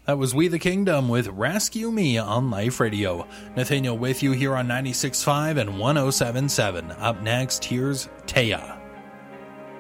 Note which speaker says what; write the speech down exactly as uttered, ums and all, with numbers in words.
Speaker 1: That was We the Kingdom with Rescue Me on Life Radio. Nathaniel with you here on ninety-six point five and one oh seven point seven. Up next, here's Taya.